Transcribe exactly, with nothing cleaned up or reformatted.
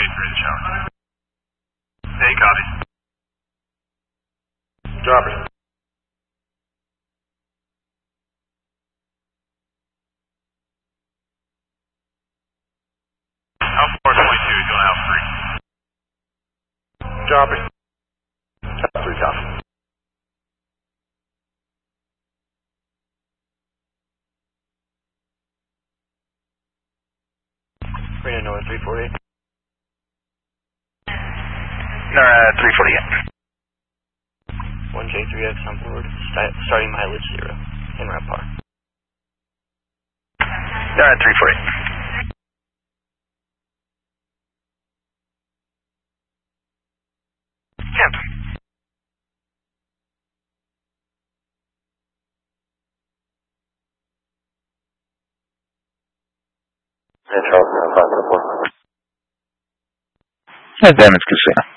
twenty-three the shower. Hey, copy. Drop it. House four twenty-two, going to house three. Drop it. House three, copy. Reno North three forty-eight. NORAD three forty-eight. one J three X on board, St starting mileage zero, en route par. NORAD three forty-eight. Captain. And Charles, five one four. That's Damage Casino.